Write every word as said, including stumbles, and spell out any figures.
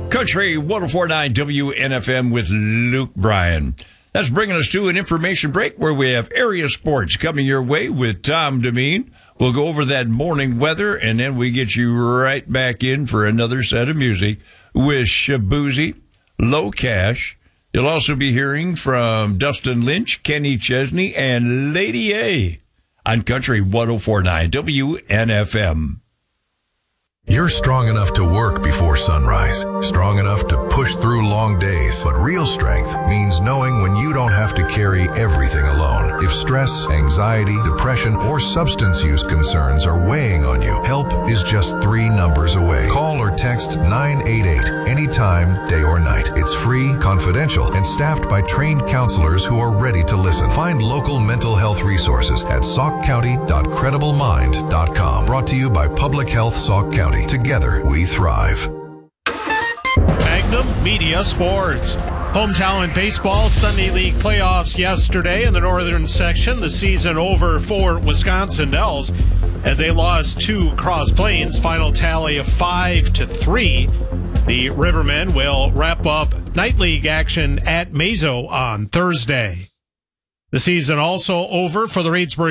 Country one oh four point nine W N F M with Luke Bryan. That's bringing us to an information break where we have area sports coming your way with Tom Demeen. We'll go over that morning weather, and then we get you right back in for another set of music with Shabuzi, Low Cash. You'll also be hearing from Dustin Lynch, Kenny Chesney, and Lady A on Country one oh four point nine W N F M. You're strong enough to work before sunrise, strong enough to push through long days, but real strength means knowing when you don't have to carry everything alone. If stress, anxiety, depression, or substance use concerns are weighing on you, help is just three numbers away. Call or text nine eight eight anytime, day or night. It's free, confidential, and staffed by trained counselors who are ready to listen. Find local mental health resources at sauk county dot credible mind dot com. Brought to you by Public Health Sauk County. Together, we thrive. Magnum Media Sports. Hometown baseball Sunday League playoffs yesterday in the northern section. The season over for Wisconsin Dells as they lost to Cross Plains. Final tally of five to three. The Rivermen will wrap up night league action at Mazo on Thursday. The season also over for the Reedsburg